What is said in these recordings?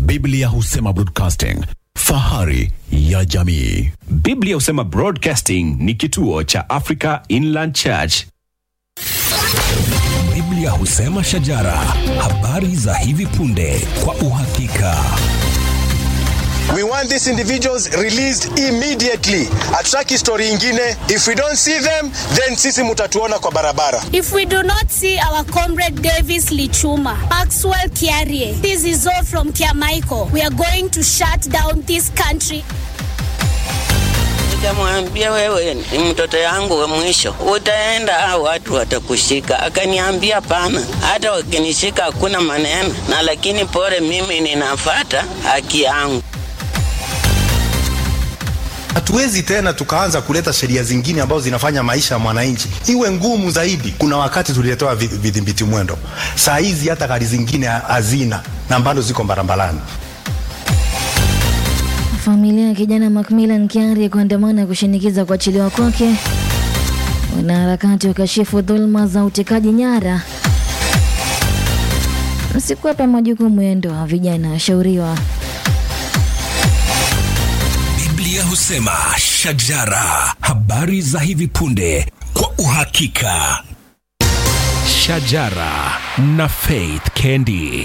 Biblia husema broadcasting, fahari ya jamii. Biblia husema Broadcasting ni kituo cha Africa Inland Church. Biblia husema shajara, habari za hivi punde kwa uhakika. We want these individuals released immediately. Atraki story ingine, if we don't see them, then sisi mutatuona kwa barabara. If we do not see our comrade Davis Lichuma, Maxwell Kiarie, this is all from Kiamaiko, we are going to shut down this country. Nikamwambia wewe ni mtoto yangu wa mwisho, utaenda watu watakushika. Akaniambia pana, hata wakinishika hakuna maneno, na lakini pole mimi ninafuata haki yangu. Hatuwezi tena tukaanza kuleta sheria zingine ambazo zinafanya maisha ya mwananchi iwe ngumu zaidi. Kuna wakati tulitoa vidhibiti mwendo. Saa hizi hata gari zingine hazina na bado ziko barabarani. Familia ya kijana Macmillan Kiarie kuandamana kushinikiza kuachiliwa kwake. Wanaharakati wakashifu dhulma za utekaji nyara. Msikwepe majukumu ya ndoa, vijana washauriwa. Biblia husema shajara, habari za hivi punde kwa uhakika. Shajara na Faith Kendi.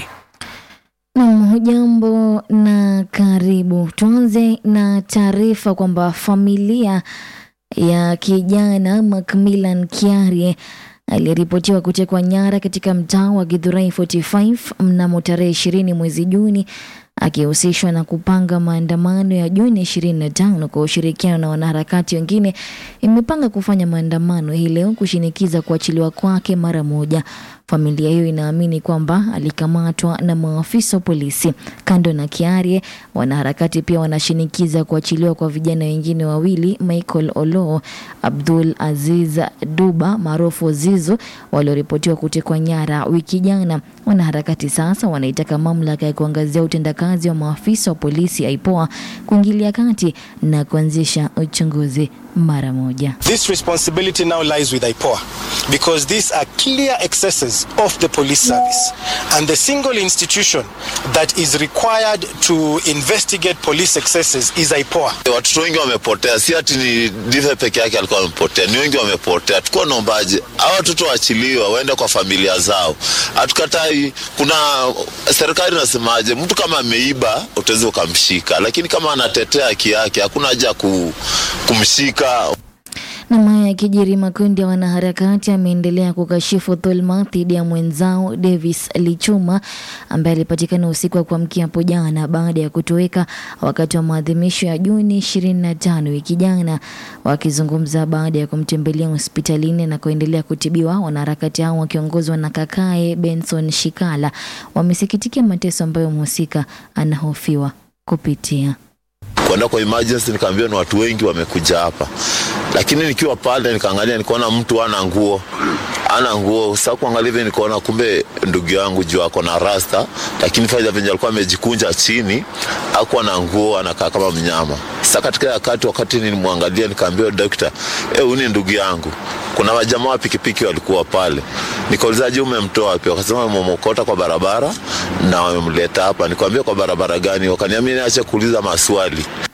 Hujambo na karibu. Tuanze na taarifa kwamba familia ya kijana Macmillan Kiarie aliripotiwa kutekwa nyara katika mtaa wa Githurai 45 mnamo tarehe 20 mwezi Juni, akihusishwa na kupanga maandamano ya Juni 25 kwa ushirikiano na wanaharakati wengine. Imepanga kufanya maandamano hii leo kushinikiza kuachiliwa kwake mara moja. Familia hiyo inaamini kwamba alikamatwa na maafisa wa polisi. Kando na Kiarie, wanaharakati pia wanashinikiza kuachiliwa kwa vijana wengine wawili, Michael Olo, Abdul Aziz Duba maarufu Zizo, walioripotiwa kutekwa nyara wiki jana. Wanaharakati sasa wanaitaka mamlaka ya kuangazia utendakazi wa maafisa wa polisi IPOA kuingilia kati na kuanzisha uchunguzi mara moja. This responsibility now lies with IPOA because these are clear excesses of the police service, and the single institution that is required to investigate police excesses is IPOA. Watu wengi wamepotea, si ati ni Dive peke yake alikuwa amepotea, ni wengi wamepotea. Tuko naombaje hao watoto waachiliwe waende kwa familia zao. Hatukatai, kuna serikali inasemaje, mtu kama ameiba utaweza kumshika, lakini kama anatetea haki yake hakuna haja kumshika. Na haya yakijiri, makundi ya wanaharakati yameendelea kukashifu dhulma dhidi ya mwenzao Davis Lichuma ambaye alipatikana usiku wa kuamkia hapo jana baada ya kutoweka wakati wa maadhimisho ya Juni 25 wiki jana. Wakizungumza baada ya kumtembelea hospitalini na kuendelea kutibiwa, wanaharakati hao wakiongozwa na kakae Benson Shikala wamesikitikia mateso ambayo mhusika anahofiwa kupitia. Kwenda kwa emergency nikaambiwa ni watu wengi wamekuja hapa. Lakini nikiwa pale nikaangalia nikaona mtu ana nguo. Sasa kuangalia hivi nikaona kumbe ndugu yangu juu ako na rasta, lakini faida venye alikuwa amejikunja chini, hakuwa na nguo, anakaa kama mnyama. Sasa katika wakati nilimwangalia nikaambiwa daktari, huyu ni ndugu yangu. Kuna wajamaa wa pikipiki walikuwa pale. Nikauliza je, umemtoa wapi? Wakasema wamemokota kwa barabara na wamemleta hapa. Nikamwambia kwa barabara gani? Wakaniambia niache kuuliza maswali.